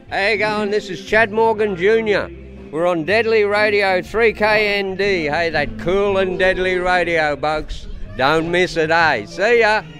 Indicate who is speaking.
Speaker 1: How you going? This is Chad Morgan Jr. We're on Deadly Radio 3KND. Hey, that cool and deadly radio, bugs. Don't miss it, eh? See ya!